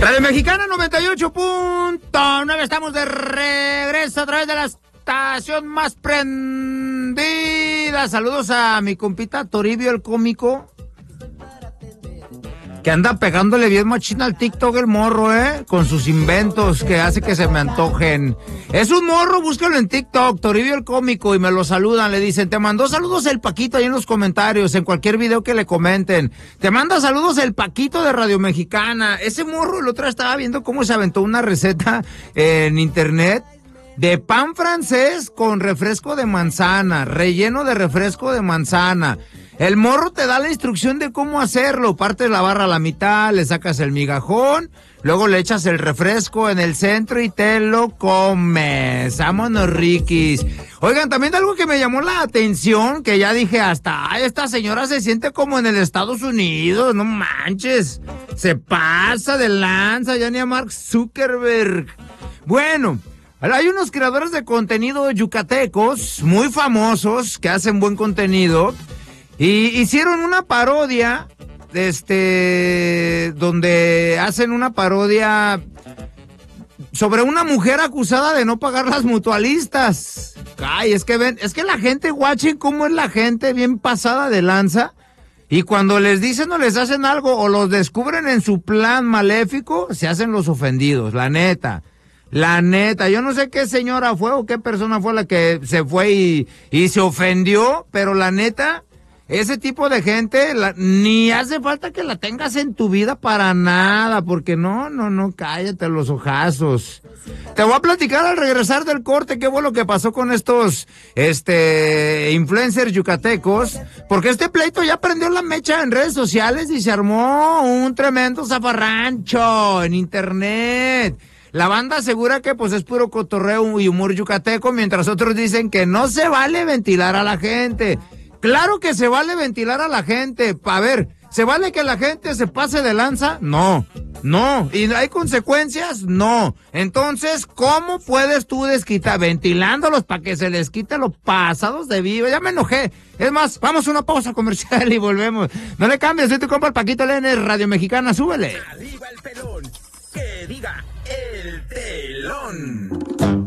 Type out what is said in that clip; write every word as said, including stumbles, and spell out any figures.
Radio Mexicana noventa y ocho punto nueve, estamos de regreso a través de la estación más prendida. Saludos a mi compita Toribio el cómico, que anda pegándole bien machina al TikTok el morro, ¿eh? Con sus inventos que hace que se me antojen. Es un morro, búscalo en TikTok, Toribio el cómico, y me lo saludan, le dicen, te mandó saludos el Paquito ahí en los comentarios, en cualquier video que le comenten. Te manda saludos el Paquito de Radio Mexicana. Ese morro, el otro estaba viendo cómo se aventó una receta en internet de pan francés con refresco de manzana, relleno de refresco de manzana. El morro te da la instrucción de cómo hacerlo. Partes la barra a la mitad, le sacas el migajón, luego le echas el refresco en el centro y te lo comes. ¡Vámonos, riquis! Oigan, también algo que me llamó la atención, que ya dije hasta, ay, esta señora se siente como en el Estados Unidos, no manches. Se pasa de lanza, ya ni a Mark Zuckerberg. Bueno, hay unos creadores de contenido yucatecos muy famosos que hacen buen contenido. Y hicieron una parodia, este, donde hacen una parodia sobre una mujer acusada de no pagar las mutualistas. Ay, es que ven, es que la gente, guachen cómo es la gente bien pasada de lanza. Y cuando les dicen o les hacen algo o los descubren en su plan maléfico, se hacen los ofendidos, la neta. La neta, yo no sé qué señora fue o qué persona fue la que se fue y, y se ofendió, pero la neta, ese tipo de gente, la, ni hace falta que la tengas en tu vida para nada, porque no, no, no, cállate los ojazos. Te voy a platicar al regresar del corte qué fue lo que pasó con estos, este, influencers yucatecos, porque este pleito ya prendió la mecha en redes sociales y se armó un tremendo zafarrancho en internet. La banda asegura que pues es puro cotorreo y humor yucateco, mientras otros dicen que no se vale ventilar a la gente. Claro que se vale ventilar a la gente. A ver, ¿se vale que la gente se pase de lanza? No, no. ¿Y hay consecuencias? No. Entonces, ¿cómo puedes tú desquitar? Ventilándolos para que se les quite los pasados de viva. Ya me enojé. Es más, vamos a una pausa comercial y volvemos. No le cambies, soy tu compa el Paquito Lenes, Radio Mexicana, súbele. Arriba el pelón, que diga el telón.